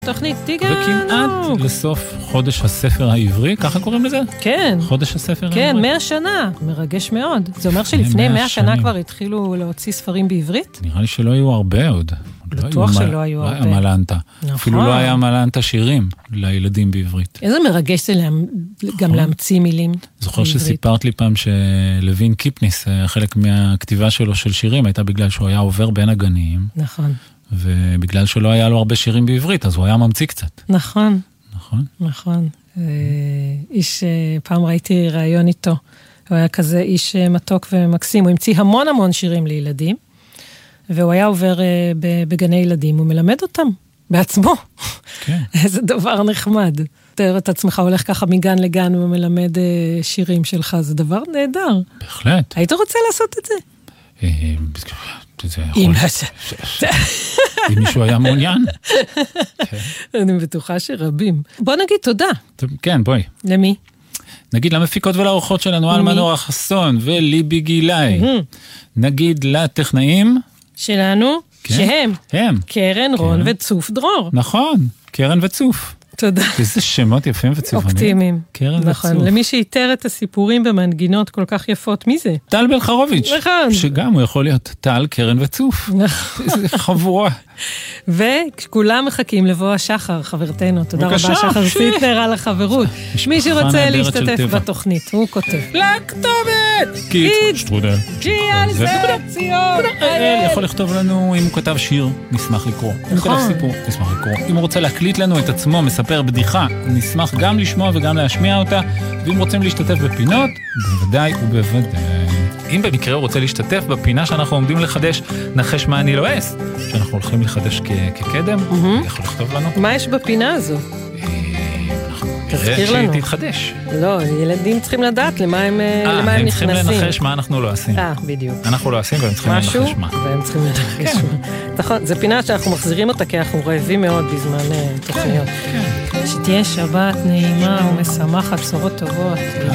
תוכנית תיגענו. וכמעט לסוף חודש הספר העברי, ככה קוראים לזה? כן. חודש הספר העברי? כן, 100 שנה. מרגש מאוד. זה אומר שלפני 100 שנה כבר התחילו להוציא ספרים בעברית? נראה לי שלא היו הרבה עוד. בטוח שלא היו הרבה. לא היה מלנטה. נכון. אפילו לא היה מלנטה שירים לילדים בעברית. איזה מרגש זה גם להמציא מילים בעברית. זוכר שסיפרת לי פעם שלוין קיפניס, חלק מהכתיבה שלו של שירים, הייתה בגלל שהוא היה עובר בין הגנים. נכון. ובגלל שלא היה לו הרבה שירים בעברית, אז הוא היה ממציא קצת. נכון. נכון? נכון. איש, פעם ראיתי ראיון איתו. הוא היה כזה איש מתוק ומקסים. הוא המציא המון המון שירים לילדים. והוא היה עובר בגני ילדים, הוא מלמד אותם בעצמו. כן. איזה דבר נחמד. תאר את עצמך הולך ככה מגן לגן ומלמד שירים שלך, זה דבר נהדר. בהחלט. היית רוצה לעשות את זה? זה יכול... אם מישהו היה מעוניין. אני בטוחה שרבים. בוא נגיד תודה. כן, בואי. למי? נגיד למפיקות ולאורחות שלנו, אלמה נורה חסון וליבי גילאי. נגיד לטכנאים. שלנו, שהם. הם. קרן, רון וצוף דרור. נכון, קרן וצוף. תודה. איזה שמות יפים וצופנים. אופטימיים. קרן נכון. וצוף. למי שאיתר את הסיפורים במנגינות כל כך יפות, מי זה? טל בלחרוביץ'. נכון. שגם הוא יכול להיות טל, קרן וצוף. נכון. איזה חבורה. וכולם מחכים לבוא השחר, חברתנו. תודה רבה, בבקשה. שחר סיטנר על החברות. מי שרוצה להשתתף בתוכנית, הוא כותב. לכתובת! קיט, שטרודל. יכול לכתוב לנו, אם הוא כתב שיר, נשמח לקרוא. אם הוא כתב סיפור, נשמח לקרוא. אם הוא רוצה להקליט לנו את עצמו, מספר בדיחה, נשמח גם לשמוע וגם להשמיע אותה. ואם רוצים להשתתף בפינות, בוודאי ובוודאי. אם במקרה הוא רוצה להשתתף בפינה שאנחנו עומדים לחדש, נחש מה אני לועס, שאנחנו הולכים לחדש כקדם, יכול לכתוב לנו. מה יש בפינה הזו? תזכיר לנו. שהיא תתחדש. לא, ילדים צריכים לדעת למה הם הם נכנסים. צריכים לנחש מה אנחנו לא עושים. בדיוק. אנחנו לא עושים והם צריכים לנחש מה. והם צריכים לנחש מה. נכון, זו פינה שאנחנו מחזירים אותה כי אנחנו רעבים מאוד בזמן תוכניות. שתהיה שבת נעימה ומשמחת, בשורות טובות.